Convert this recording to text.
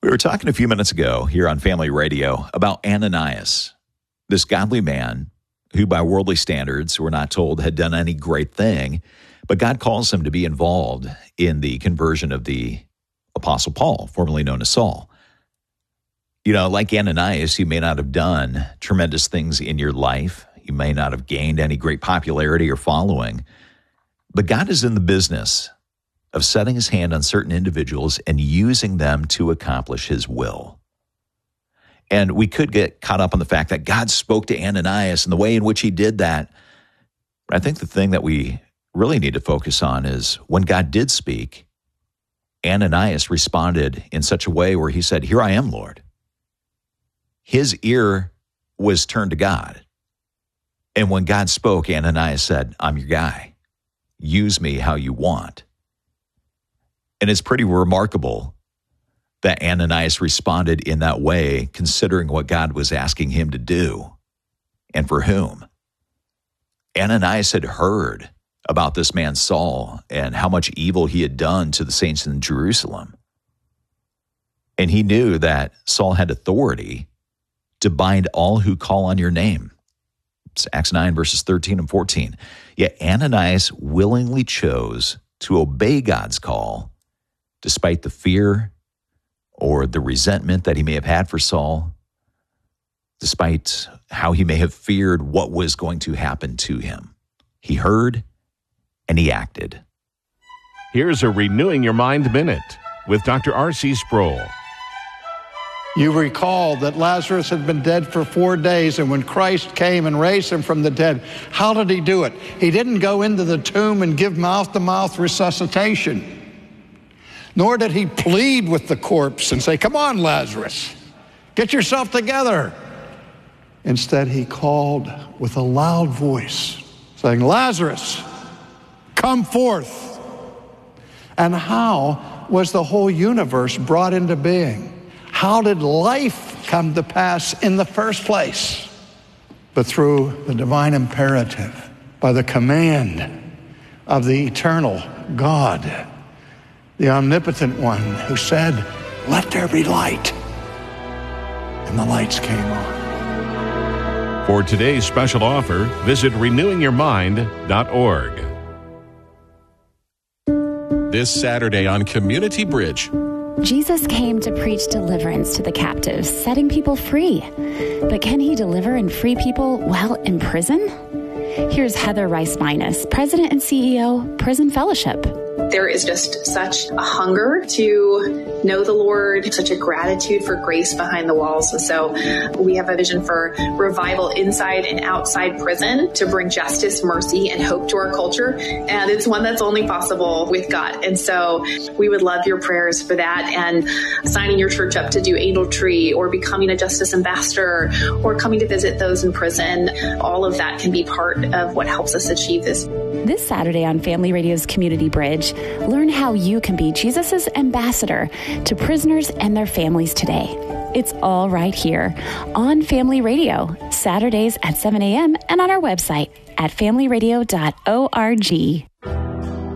We were talking a few minutes ago here on Family Radio about Ananias, this godly man who by worldly standards we're not told had done any great thing, but God calls him to be involved in the conversion of the Apostle Paul, formerly known as Saul. You know, like Ananias, you may not have done tremendous things in your life. You may not have gained any great popularity or following, but God is in the business of setting his hand on certain individuals and using them to accomplish his will. And we could get caught up on the fact that God spoke to Ananias and the way in which he did that. But I think the thing that we really need to focus on is when God did speak, Ananias responded in such a way where he said, "Here I am, Lord." His ear was turned to God. And when God spoke, Ananias said, "I'm your guy. Use me how you want." And it's pretty remarkable that Ananias responded in that way, considering what God was asking him to do and for whom. Ananias had heard about this man Saul and how much evil he had done to the saints in Jerusalem. And he knew that Saul had authority to bind all who call on your name. It's Acts 9, verses 13 and 14. Yet Ananias willingly chose to obey God's call despite the fear or the resentment that he may have had for Saul, despite how he may have feared what was going to happen to him. He heard and he acted. Here's a Renewing Your Mind Minute with Dr. R.C. Sproul. You recall that Lazarus had been dead for 4 days, and when Christ came and raised him from the dead, how did he do it? He didn't go into the tomb and give mouth-to-mouth resuscitation. Nor did he plead with the corpse and say, "Come on, Lazarus, get yourself together." Instead, he called with a loud voice, saying, "Lazarus, come forth." And how was the whole universe brought into being? How did life come to pass in the first place? But through the divine imperative, by the command of the eternal God, the omnipotent one who said, "Let there be light." And the lights came on. For today's special offer, visit renewingyourmind.org. This Saturday on Community Bridge. Jesus came to preach deliverance to the captives, setting people free. But can he deliver and free people while in prison? Here's Heather Rice-Minus, President and CEO, Prison Fellowship. There is just such a hunger to know the Lord, such a gratitude for grace behind the walls. And so we have a vision for revival inside and outside prison to bring justice, mercy, and hope to our culture. And it's one that's only possible with God. And so we would love your prayers for that, and signing your church up to do Angel Tree or becoming a justice ambassador or coming to visit those in prison. All of that can be part of what helps us achieve this. This Saturday on Family Radio's Community Bridge, learn how you can be Jesus' ambassador to prisoners and their families today. It's all right here on Family Radio, Saturdays at 7 a.m. and on our website at familyradio.org.